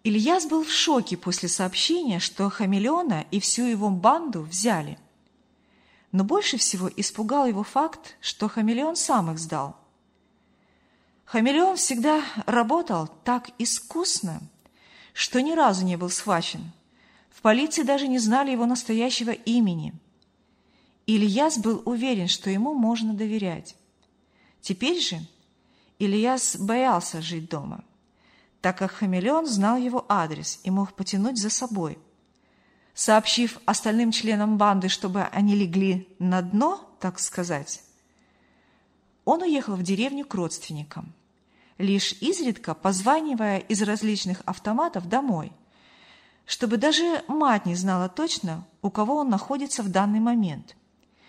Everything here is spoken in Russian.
Ильяс был в шоке после сообщения, что Хамелеона и всю его банду взяли. Но больше всего испугал его факт, что Хамелеон сам их сдал. Хамелеон всегда работал так искусно, что ни разу не был схвачен. В полиции даже не знали его настоящего имени. Ильяс был уверен, что ему можно доверять. Теперь же Ильяс боялся жить дома, так как Хамелеон знал его адрес и мог потянуть за собой. Сообщив остальным членам банды, чтобы они легли на дно, так сказать, он уехал в деревню к родственникам, лишь изредка позванивая из различных автоматов домой, чтобы даже мать не знала точно, у кого он находится в данный момент.